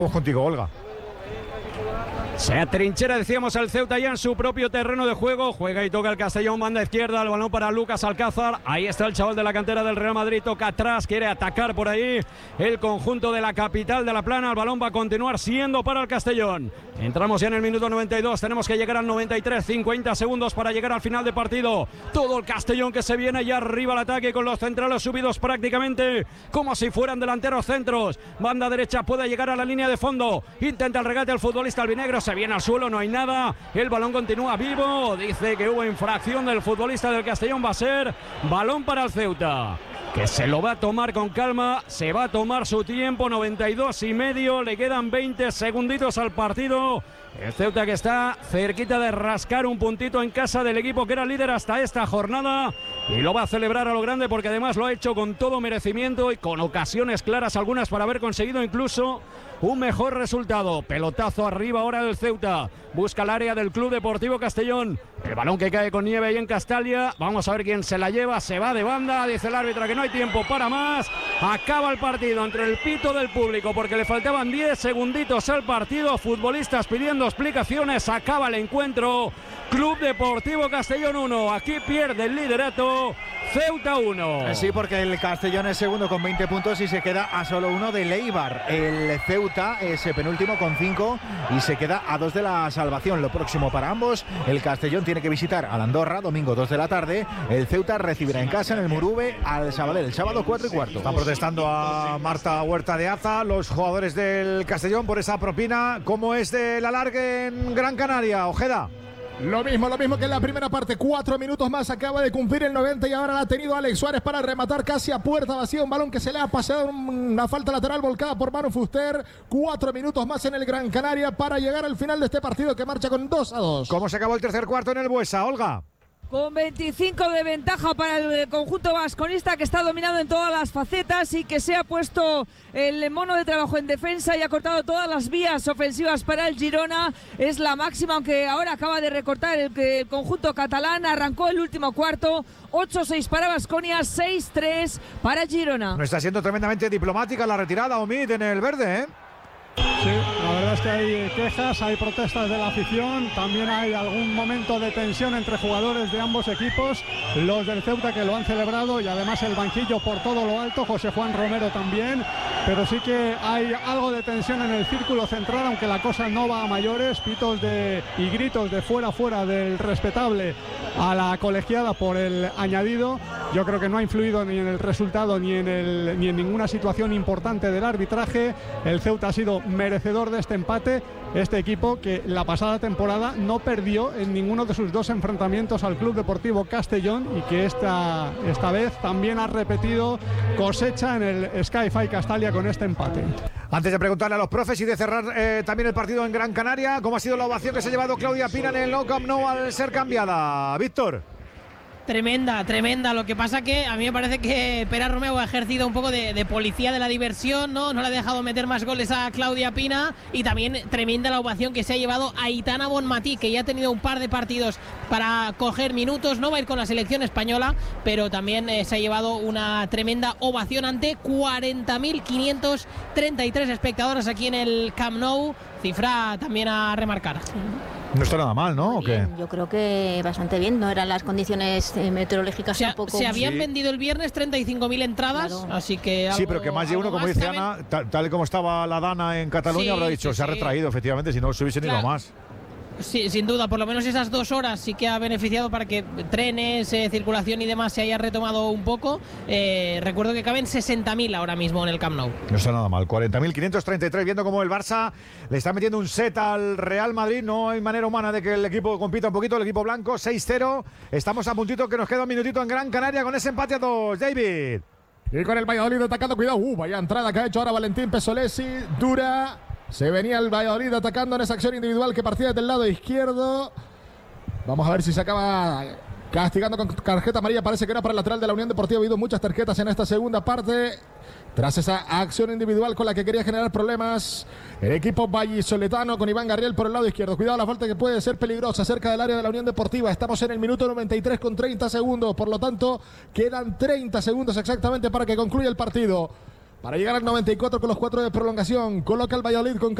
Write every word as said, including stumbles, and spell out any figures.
Vamos contigo, Olga. Se atrinchera, decíamos, el Ceuta ya en su propio terreno de juego. Juega y toca el Castellón, banda izquierda. El balón para Lucas Alcázar. Ahí está el chaval de la cantera del Real Madrid. Toca atrás, quiere atacar por ahí el conjunto de la capital de La Plana. El balón va a continuar siendo para el Castellón. Entramos ya en el minuto noventa y dos. Tenemos que llegar al noventa y tres. cincuenta segundos para llegar al final de partido. Todo el Castellón que se viene ya arriba al ataque con los centrales subidos prácticamente como si fueran delanteros centros. Banda derecha puede llegar a la línea de fondo. Intenta el regate al futbolista albinegro. Se viene al suelo, no hay nada. El balón continúa vivo. Dice que hubo infracción del futbolista del Castellón. Va a ser balón para el Ceuta, que se lo va a tomar con calma, se va a tomar su tiempo. Noventa y dos y medio, le quedan veinte segunditos al partido. El Ceuta que está cerquita de rascar un puntito en casa del equipo que era líder hasta esta jornada, y lo va a celebrar a lo grande porque además lo ha hecho con todo merecimiento y con ocasiones claras, algunas para haber conseguido incluso un mejor resultado. Pelotazo arriba ahora del Ceuta, busca el área del Club Deportivo Castellón. El balón que cae con nieve ahí en Castalia. Vamos a ver quién se la lleva. Se va de banda. Dice el árbitro que no hay tiempo para más. Acaba el partido entre el pito del público porque le faltaban diez segunditos al partido. Futbolistas pidiendo explicaciones. Acaba el encuentro. Club Deportivo Castellón uno. Aquí pierde el liderato. Ceuta uno. Sí, porque el Castellón es segundo con veinte puntos y se queda a solo uno de Eibar. El Ceuta es penúltimo con cinco y se queda a dos de la salvación. Lo próximo para ambos, el Castellón tiene que visitar al Andorra, domingo dos de la tarde. El Ceuta recibirá en casa en el Muruve al Sabadell, el sábado cuatro y cuarto. Están protestando a Marta Huerta de Aza los jugadores del Castellón por esa propina. ¿Cómo es del alargue en Gran Canaria, Ojeda? Lo mismo, lo mismo que en la primera parte. Cuatro minutos más, acaba de cumplir el noventa y ahora la ha tenido Alex Suárez para rematar casi a puerta vacía. Un balón que se le ha pasado, una falta lateral volcada por Manu Fuster. Cuatro minutos más en el Gran Canaria para llegar al final de este partido que marcha con dos a dos. ¿Cómo se acabó el tercer cuarto en el Buesa, Olga? Con veinticinco de ventaja para el conjunto vasconista, que está dominado en todas las facetas y que se ha puesto el mono de trabajo en defensa y ha cortado todas las vías ofensivas para el Girona. Es la máxima, aunque ahora acaba de recortar el, el conjunto catalán. Arrancó el último cuarto, ocho seis para Baskonia, seis tres para Girona. No está siendo tremendamente diplomática la retirada, Omid, en el verde, ¿eh? Sí, la verdad es que hay quejas, hay protestas de la afición, también hay algún momento de tensión entre jugadores de ambos equipos, los del Ceuta que lo han celebrado y además el banquillo por todo lo alto, José Juan Romero también, pero sí que hay algo de tensión en el círculo central, aunque la cosa no va a mayores, pitos de, y gritos de fuera fuera del respetable a la colegiada por el añadido. Yo creo que no ha influido ni en el resultado ni en, el, ni en ninguna situación importante del arbitraje. El Ceuta ha sido merecedor de este empate, este equipo que la pasada temporada no perdió en ninguno de sus dos enfrentamientos al Club Deportivo Castellón y que esta, esta vez también ha repetido cosecha en el Sky-Fi Castalia con este empate. Antes de preguntarle a los profes y de cerrar eh, también el partido en Gran Canaria, ¿cómo ha sido la ovación que se ha llevado Claudia Pina en el Nou Camp Nou al ser cambiada? Víctor. Tremenda, tremenda. Lo que pasa que a mí me parece que Pera Romeu ha ejercido un poco de, de policía de la diversión, ¿no? No le ha dejado meter más goles a Claudia Pina, y también tremenda la ovación que se ha llevado a Aitana Bonmatí, que ya ha tenido un par de partidos para coger minutos, no va a ir con la selección española, pero también eh, se ha llevado una tremenda ovación ante cuarenta mil quinientos treinta y tres espectadores aquí en el Camp Nou, cifra también a remarcar. No está nada mal, ¿no? ¿O qué? Yo creo que bastante bien, no eran las condiciones eh, meteorológicas se, tampoco. Se habían sí. vendido el viernes treinta y cinco mil entradas, claro. Así que algo, sí, pero que más de uno, como dice saben... Ana, tal, tal y como estaba la Dana en Cataluña, sí, habrá dicho, sí, se ha retraído, sí. Efectivamente, si no se hubiesen ido claro. más. Sí, sin duda, por lo menos esas dos horas sí que ha beneficiado para que trenes, eh, circulación y demás se haya retomado un poco. Eh, recuerdo que caben sesenta mil ahora mismo en el Camp Nou. No está nada mal, cuarenta mil quinientos treinta y tres, viendo cómo el Barça le está metiendo un set al Real Madrid. No hay manera humana de que el equipo compita un poquito, el equipo blanco, seis cero. Estamos a puntito, que nos queda un minutito en Gran Canaria con ese empate a dos, David. Y con el Valladolid atacando, cuidado, uh, vaya entrada que ha hecho ahora Valentín Pesolesi, dura. Se venía el Valladolid atacando en esa acción individual que partía desde el lado izquierdo. Vamos a ver si se acaba castigando con tarjeta amarilla. Parece que era para el lateral de la Unión Deportiva. Ha habido muchas tarjetas en esta segunda parte, tras esa acción individual con la que quería generar problemas el equipo vallisoletano, con Iván Garriel por el lado izquierdo. Cuidado la falta, que puede ser peligrosa cerca del área de la Unión Deportiva. Estamos en el minuto noventa y tres con treinta segundos. Por lo tanto, quedan treinta segundos exactamente para que concluya el partido. para llegar al noventa y cuatro con los cuatro de prolongación. Coloca el Valladolid con